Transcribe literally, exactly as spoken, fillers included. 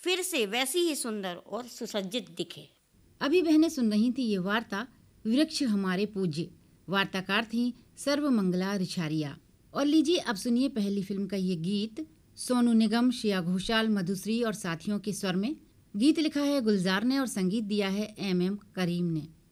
फिर से वैसी ही सुंदर और सुसज्जित दिखे। अभी बहनें सुन रही थी ये वार्ता वृक्ष हमारे पूज्य। वार्ताकार थी सर्वमंगला रिछारिया। और लीजिए अब सुनिए पहली फिल्म का ये गीत, सोनू निगम, श्रेया घोषाल, मधुश्री और साथियों के स्वर में। गीत लिखा है गुलजार ने और संगीत दिया है एम एम करीम ने।